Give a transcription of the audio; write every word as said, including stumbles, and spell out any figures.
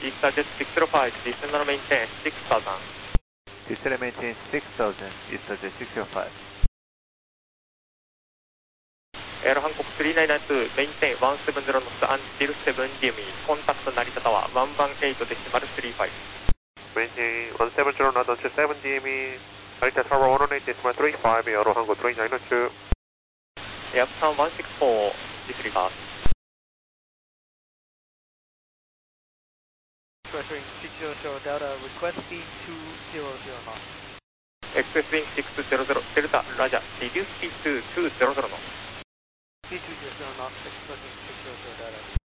Easter Jet six zero five, descend and maintain six thousand. Descend and maintain six thousand, Easter Jet six zero five. Air Hancock three nine nine two, maintain one seven zero knots until seven D M E. Contact Narita Tower one one eight decimal three five. Maintain one seven zero knots until seven D M E. Narita Tower one one eight decimal three five, Air Hancock three nine nine two. Airplan one six four, disregard. Express wing six zero zero Delta, request speed two zero zero knots. Express wing six zero zero Delta, Roger, reduce speed to two zero zero knots. Speed two zero zero knots, express wing six zero zero Delta.